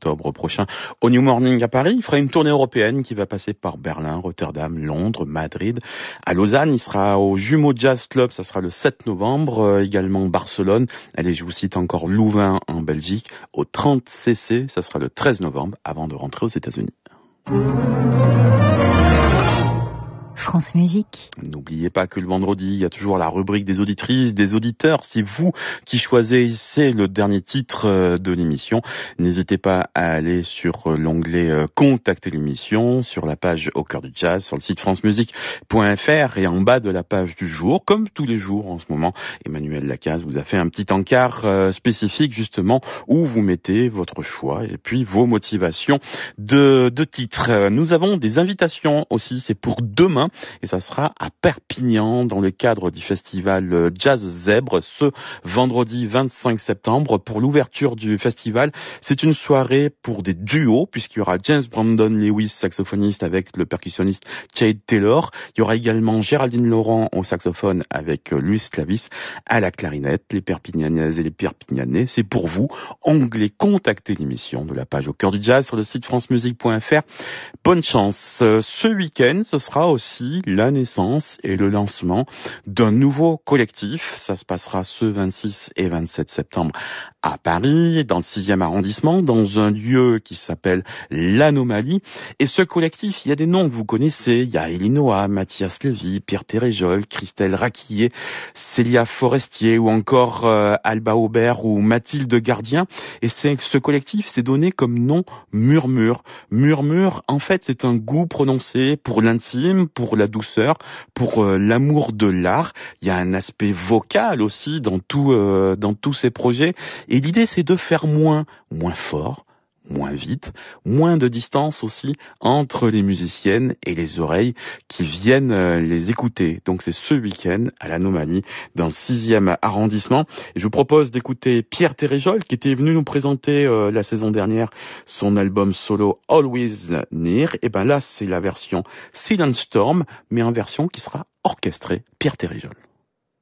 octobre prochain au New Morning à Paris. Il fera une tournée européenne qui va passer par Berlin, Rotterdam, Londres, Madrid. À Lausanne, il sera au Jumeau Jazz Club, ça sera le 7 novembre. Également Barcelone. Allez, je vous cite encore Louvain en Belgique. Au 30cc, ça sera le 13 novembre avant de rentrer aux États-Unis. France Musique. N'oubliez pas que le vendredi, il y a toujours la rubrique des auditrices, des auditeurs. C'est vous qui choisissez le dernier titre de l'émission. N'hésitez pas à aller sur l'onglet Contacter l'émission, sur la page Au cœur du jazz, sur le site francemusique.fr et en bas de la page du jour, comme tous les jours en ce moment, Emmanuel Lacaze vous a fait un petit encart spécifique justement où vous mettez votre choix et puis vos motivations de titres. Nous avons des invitations aussi, c'est pour demain. Et ça sera à Perpignan dans le cadre du festival Jazz Zèbre ce vendredi 25 septembre pour l'ouverture du festival. C'est une soirée pour des duos puisqu'il y aura James Brandon Lewis, saxophoniste avec le percussionniste Chad Taylor. Il y aura également Géraldine Laurent au saxophone avec Luis Clavis à la clarinette. Les Perpignanaises et les Perpignanais, c'est pour vous. Onglet Contacter l'émission de la page Au cœur du jazz sur le site francemusique.fr. Bonne chance. Ce week-end, ce sera aussi la naissance et le lancement d'un nouveau collectif. Ça se passera ce 26 et 27 septembre à Paris, dans le 6e arrondissement, dans un lieu qui s'appelle l'Anomalie. Et ce collectif, il y a des noms que vous connaissez. Il y a Elinoa, Mathias Lévy, Pierre Téréjol, Christelle Raquillet, Célia Forestier ou encore Alba Aubert ou Mathilde Gardien. Et ce collectif s'est donné comme nom Murmure. Murmure, en fait, c'est un goût prononcé pour l'intime, pour la douceur, pour l'amour de l'art. Il y a un aspect vocal aussi dans tous ces projets. Et l'idée, c'est de faire moins fort, moins vite, moins de distance aussi entre les musiciennes et les oreilles qui viennent les écouter. Donc c'est ce week-end à l'Anomalie, dans le 6e arrondissement. Et je vous propose d'écouter Pierre Téréjol qui était venu nous présenter la saison dernière son album solo Always Near. Et ben là, c'est la version Silent Storm, mais en version qui sera orchestrée Pierre Téréjol.